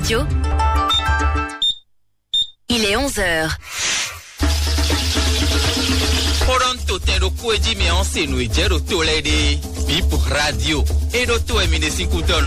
Radio. Il est 11h. Toronto tendo kueji me onse no ejero tolede Bip Radio e do to emine 5 ton.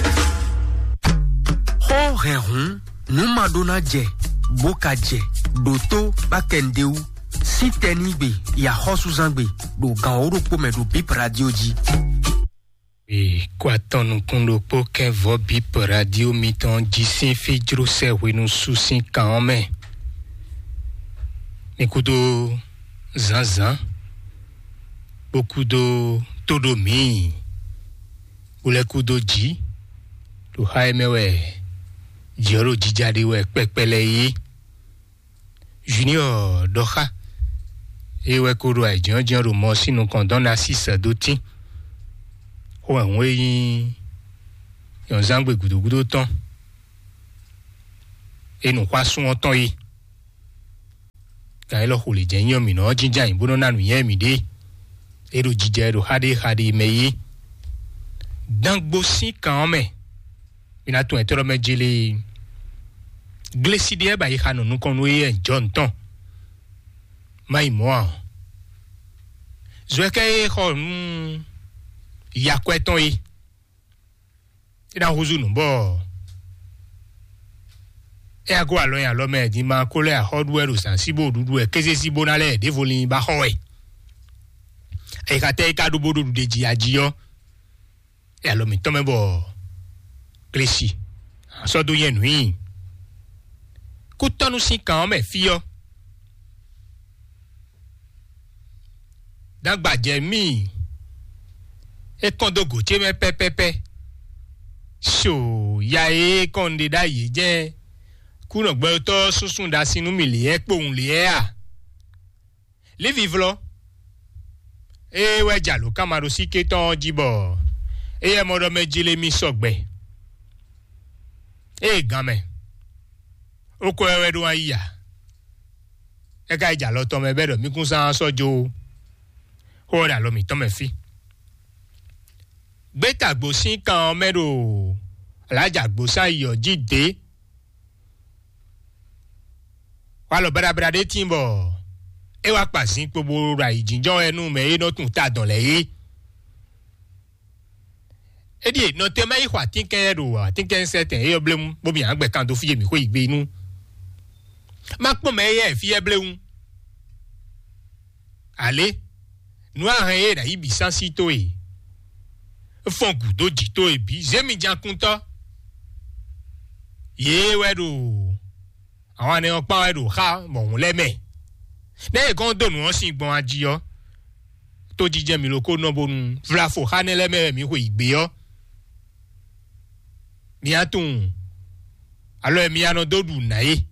Ho rehun no madona je boka je doto bakendeu sitenigbe ya hosuzangbe do gan oropo me do Bip Radio ji. E kwatan nou kondo po ken vo Bip Radio mitan jisin fejro se we nou susin kanme. Ekudo Zanzan, beaucoup de Todomi, ou les coups d'Oji, le Haemewe, Jiro Jijadiwe, Pekpelei, Junior Doha, et Wekuro, John Romosi, nous condamne à 6 d'outil. Oué, yon zangwe goudou temps. Et nous croissons en temps. Kailo huli jenyo mino jinja imbuno nanu yemide ero jijero hade meyi dangbosi kanme ina to entero mejele glesidie ba ihanu nukonu ye jonton mai mo zweke ho yakweton yi ina huzu numbo e ago aloyin alome di ma kole a hardware san sibo dudu e keze sibo na le devolin ba howe e ka te ka dubo dudu de ji ajiyo e alomi to me bo klesi so do yen wi ku tonu si kan me fiyo dagba je mi e kondogo che me pepepe so ya e kondida yi je Kuno gbe to sunsun da sinu mi le e pohun le e a le vivlo e we jalo kamaro sike ton jibo e e modo mejile mi sogbe e game oko ewe do aya e ka jalo to me bedo mi kun san sojo ho da lo mi to me fi gbe tagbo sin kan mero alaja gbo san iyo jide Walo bra de timbo e wa pasin gbogbo ra ijinjo enu me no tun ta dan le yi e di no te mai kwa tinken ro tinken seten e oblemu bo bi an gbe kan do fiye mi ko igbe inu ma po me ye fiye blemu ale nu ahan e da ibi sansito e fongu do jito e bi zemi jankunto ye wedo àwọn ni wọ́n pa ẹrù ká mọ̀hún lẹ́mẹ̀ lẹ́yìn kan dònú wọn sì gbọ́n ajíyọ́ tó jíjẹ́ mi lóko náà bonu fúláfò ká ní lẹ́mẹ̀ mi kò ìgbé yọ́ ní àtún alọ́ ẹ̀mí aná dòdù náyé